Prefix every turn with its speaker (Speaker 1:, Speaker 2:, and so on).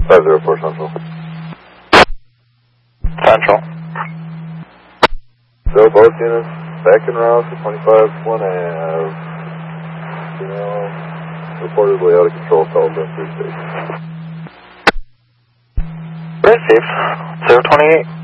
Speaker 1: 504 Central.
Speaker 2: Central.
Speaker 1: So both units back en route to 25-1 Ave. Reportedly out of control, called in 3 station.
Speaker 2: Received. 028.